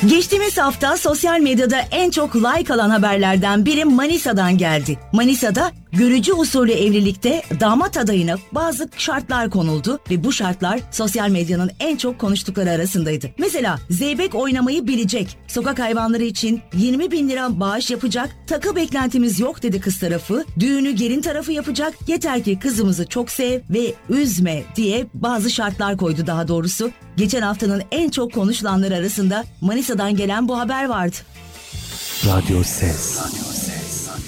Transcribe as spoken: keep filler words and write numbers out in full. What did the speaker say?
Geçtiğimiz hafta sosyal medyada en çok like alan haberlerden biri Manisa'dan geldi. Manisa'da görücü usulü evlilikte damat adayına bazı şartlar konuldu ve bu şartlar sosyal medyanın en çok konuştukları arasındaydı. Mesela zeybek oynamayı bilecek, sokak hayvanları için yirmi bin lira bağış yapacak, takı beklentimiz yok dedi kız tarafı, düğünü gelin tarafı yapacak, yeter ki kızımızı çok sev ve üzme diye bazı şartlar koydu daha doğrusu. Geçen haftanın en çok konuşulanları arasında Manisa'dan gelen bu haber vardı. Radyo Ses.